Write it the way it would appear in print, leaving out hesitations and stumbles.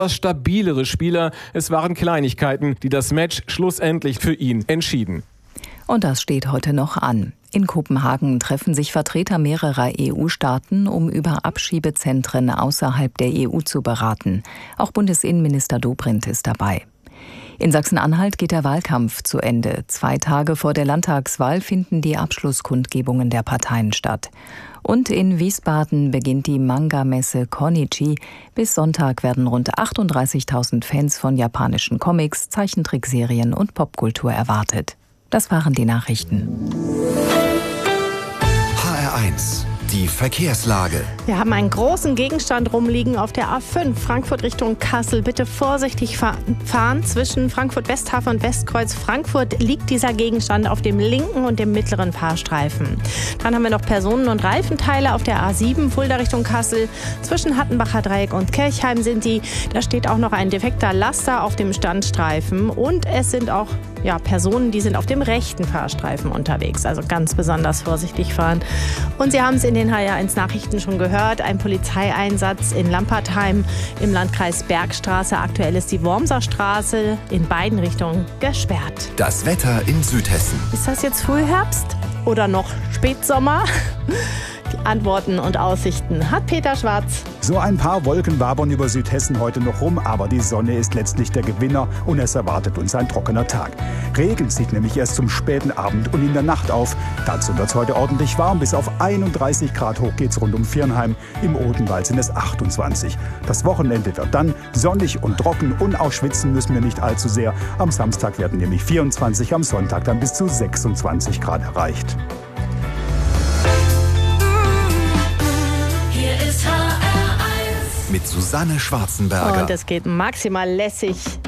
stabilere Spieler. Es waren Kleinigkeiten, die das Match schlussendlich für ihn entschieden. Und das steht heute noch an. In Kopenhagen treffen sich Vertreter mehrerer EU-Staaten, um über Abschiebezentren außerhalb der EU zu beraten. Auch Bundesinnenminister Dobrindt ist dabei. In Sachsen-Anhalt geht der Wahlkampf zu Ende. 2 Tage vor der Landtagswahl finden die Abschlusskundgebungen der Parteien statt. Und in Wiesbaden beginnt die Manga-Messe Konichi. Bis Sonntag werden rund 38.000 Fans von japanischen Comics, Zeichentrickserien und Popkultur erwartet. Das waren die Nachrichten. HR1, die Verkehrslage. Wir haben einen großen Gegenstand rumliegen auf der A5 Frankfurt Richtung Kassel. Bitte vorsichtig fahren. Zwischen Frankfurt Westhafen und Westkreuz Frankfurt liegt dieser Gegenstand auf dem linken und dem mittleren Fahrstreifen. Dann haben wir noch Personen- und Reifenteile auf der A7 Fulda Richtung Kassel. Zwischen Hattenbacher Dreieck und Kirchheim sind die. Da steht auch noch ein defekter Laster auf dem Standstreifen. Und es sind auch Personen, die sind auf dem rechten Fahrstreifen unterwegs. Also ganz besonders vorsichtig fahren. Und Sie haben es in den HR1 Nachrichten schon gehört. Ein Polizeieinsatz in Lampertheim im Landkreis Bergstraße. Aktuell ist die Wormser Straße in beiden Richtungen gesperrt. Das Wetter in Südhessen. Ist das jetzt Frühherbst oder noch Spätsommer? Die Antworten und Aussichten hat Peter Schwarz. So ein paar Wolken wabern über Südhessen heute noch rum, aber die Sonne ist letztlich der Gewinner und es erwartet uns ein trockener Tag. Regen zieht nämlich erst zum späten Abend und in der Nacht auf. Dazu wird es heute ordentlich warm. Bis auf 31 Grad hoch geht's rund um Viernheim. Im Odenwald sind es 28. Das Wochenende wird dann sonnig und trocken und auch schwitzen müssen wir nicht allzu sehr. Am Samstag werden nämlich 24, am Sonntag dann bis zu 26 Grad erreicht. Mit Susanne Schwarzenberger. Und es geht maximal lässig